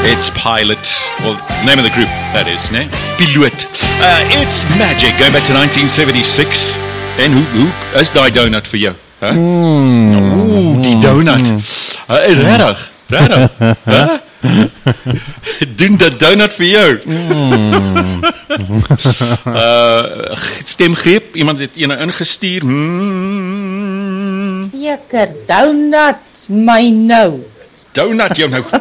It's Pilot. Well, name of the group, that is, né? Piloot. It's Magic, going back to 1976. En hoe is die donut vir jou? Huh? Die donut. Regtig. Huh? Doen dat donut vir jou. Stemgreep, iemand het ene ingestuur. Seker, donut, my nou. Donut jou nou.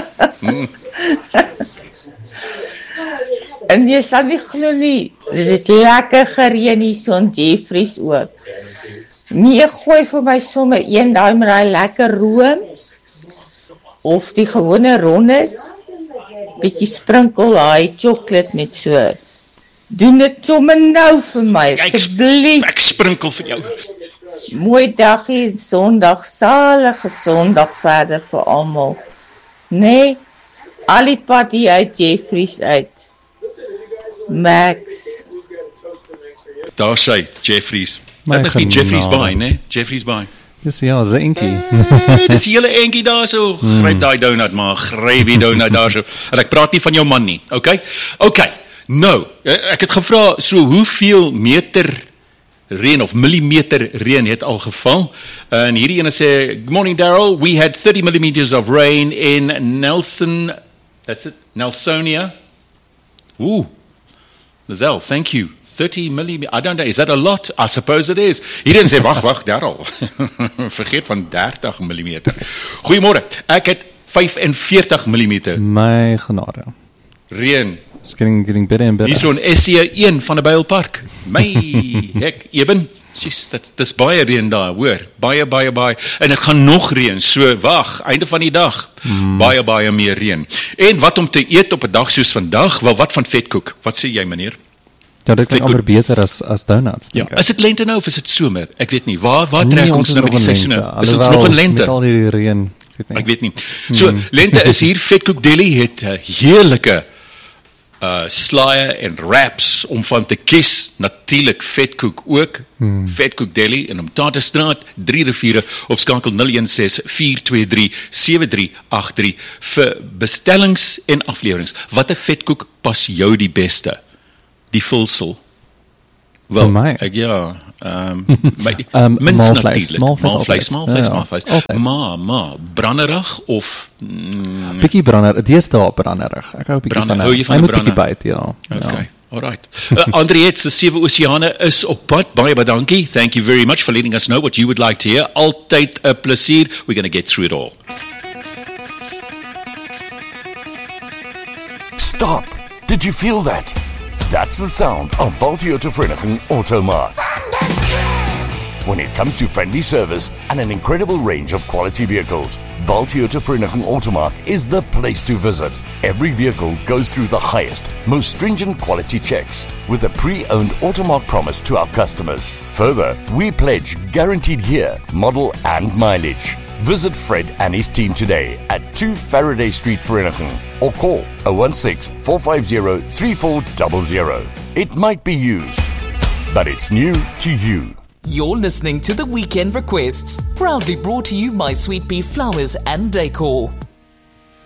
En jy sal nie glo nie, dit het lekker gereën hier so in Jeffries ook. Nee, gooi vir my somme een daai met daai lekker room, of die gewone rondes, bietjie sprinkel daai chocolate met so. Doen dit somme nou vir my, asseblief. Ek sprinkel vir jou. Mooi dagie, Sondag, salige Sondag verder vir almal. Nee, al die pad hier uit Jeffries uit. Max. Daar sy, Jeffries. Dat must be Jeffries Bay, né? Jeffries Bay. Dis ja, Zenkie. Dis die hele enkie daar so. Gryp daai donut maar, gryp die donut daar so. En ek praat nie van jou man nie, okay? Okay. Nou, ek het gevra so hoeveel meter reën of millimeter reën het al geval. En hierdie ene sê, "Good morning Daryl, we had 30 millimeters of rain in Nelson, that's it, Nelsonia." Ooh. Lizelle, thank you. 30 millimeters, I don't know, is that a lot? I suppose it is. Hierdie sê, wag, Daryl. Vergeet van 30 millimeter. Goeiemôre, ek het 45 millimeter. My genade. Reën. It's getting better and better. Hier so 'n SC1 van 'n Bylpark. My hek, Eben. Jeez, dis baie reën daar, hoor. Baie. En dit gaan nog reën. So wag, einde van die dag. Baie meer reën. En wat om te eet op 'n dag soos vandag? Wel, wat van vetkoek? Wat sê jy, meneer? Ja, dit klink amper beter as donuts. Ja, is dit lente nou of is dit somer? Ek weet nie. Waar trek ons nou met die seisoene? Is ons nog in lente? Met al die reën. Ek weet nie. So, lente is hier, Vetkoek Deli het heerlike slaaië en wraps om van te kies, natuurlik vetkoek ook, Vetkoek Deli in Omtatestraat, 3 Riviere of skakel 016-423-7383 vir bestellings en aflewerings. Watter vetkoek pas jou die beste? Die vulsel. Wel, ek mins natuurlijk. Maalvleis. Branderig of... Bietjie branderig, deesdae branderig. Ek hou bietjie van. Hou jy van hy moet branderig? bietjie byt, ja. Okay, alright. Andriette se 7 Oseane is op pad. Baie dankie. Thank you very much for letting us know what you would like to hear. Altyd 'n plesier. We're going to get through it all. Stop! Did you feel that? That's the sound of Valtioto Vereniging Automark. When it comes to friendly service and an incredible range of quality vehicles, Valtioto Vereniging Automark is the place to visit. Every vehicle goes through the highest, most stringent quality checks with a pre-owned Automark promise to our customers. Further, we pledge guaranteed year, model and mileage. Visit Fred and his team today at 2 Faraday Street, Vereniging, or call 016-450-3400. It might be used, but it's new to you. You're listening to The Weekend Requests, proudly brought to you by Sweet Pea Flowers and Decor.